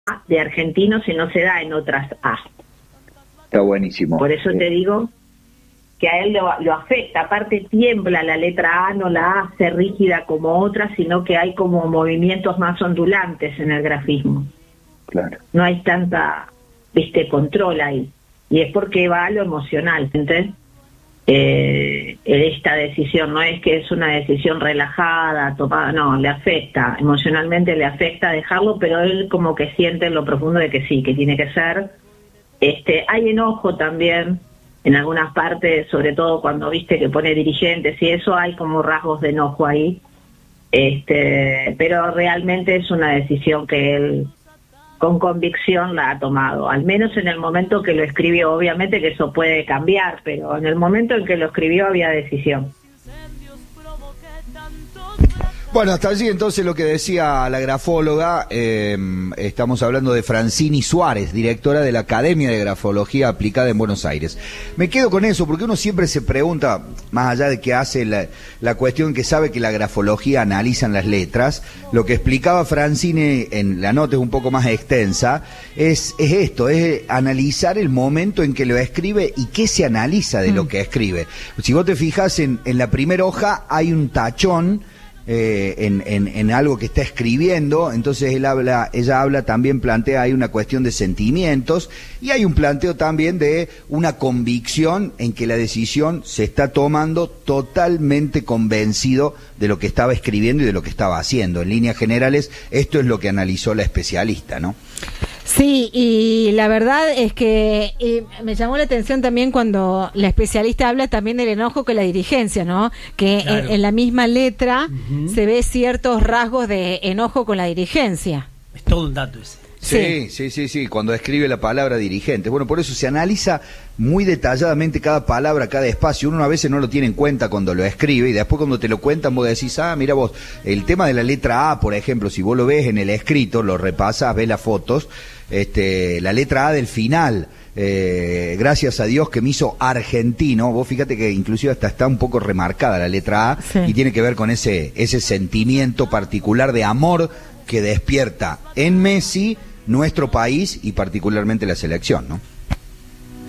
de argentinos y no se da en otras A. Está buenísimo. Por eso te digo que a él lo afecta, aparte tiembla la letra A, no la hace rígida como otra, sino que hay como movimientos más ondulantes en el grafismo. Claro. No hay tanta, control ahí. Y es porque va a lo emocional, ¿entendés? Esta decisión no es que es una decisión relajada, tomada, no, le afecta, emocionalmente le afecta dejarlo, pero él como que siente en lo profundo de que sí, que tiene que ser. Hay enojo también en algunas partes, sobre todo cuando viste que pone dirigentes y eso, hay como rasgos de enojo ahí, pero realmente es una decisión que él con convicción la ha tomado, al menos en el momento que lo escribió. Obviamente que eso puede cambiar, pero en el momento en que lo escribió había decisión. Bueno, hasta allí entonces lo que decía la grafóloga. Estamos hablando de Francini Suárez, directora de la Academia de Grafología Aplicada en Buenos Aires. Me quedo con eso porque uno siempre se pregunta, más allá de que hace la cuestión que sabe que la grafología analizan las letras, lo que explicaba Francini en la nota es un poco más extensa, es esto, es analizar el momento en que lo escribe y qué se analiza de lo que escribe. Si vos te fijas en la primera hoja hay un tachón en algo que está escribiendo, entonces ella habla también, plantea ahí una cuestión de sentimientos y hay un planteo también de una convicción en que la decisión se está tomando totalmente convencido de lo que estaba escribiendo y de lo que estaba haciendo. En líneas generales, esto es lo que analizó la especialista, ¿no? Sí, y la verdad es que me llamó la atención también cuando la especialista habla también del enojo con la dirigencia, ¿no? Que claro, en la misma letra se ve ciertos rasgos de enojo con la dirigencia. Es todo un dato ese. Sí, cuando escribe la palabra dirigente. Bueno, por eso se analiza muy detalladamente cada palabra, cada espacio. Uno a veces no lo tiene en cuenta cuando lo escribe y después cuando te lo cuentan vos decís, mira vos, el tema de la letra A, por ejemplo, si vos lo ves en el escrito, lo repasas, ves las fotos, la letra A del final, gracias a Dios que me hizo argentino, vos fíjate que inclusive hasta está un poco remarcada la letra A, y tiene que ver con ese sentimiento particular de amor que despierta en Messi nuestro país y particularmente la selección, ¿no?